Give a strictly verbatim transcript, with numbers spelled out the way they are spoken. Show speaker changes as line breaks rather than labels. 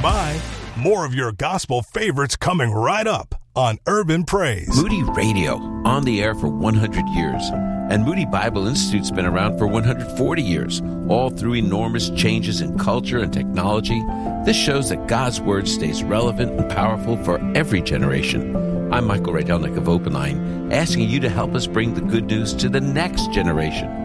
by. More of your gospel favorites coming right up on Urban Praise.
Moody Radio, on the air for one hundred years. And Moody Bible Institute's been around for one hundred forty years, all through enormous changes in culture and technology. This shows that God's Word stays relevant and powerful for every generation. I'm Michael Rydelnik of Open Line, asking you to help us bring the good news to the next generation.